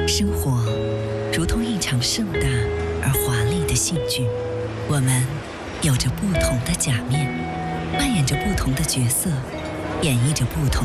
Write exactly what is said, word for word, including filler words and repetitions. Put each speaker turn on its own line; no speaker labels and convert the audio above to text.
生活如同一场盛大而华丽的戏剧，我们有着不同的假面，扮演着不同的角色，演绎着不同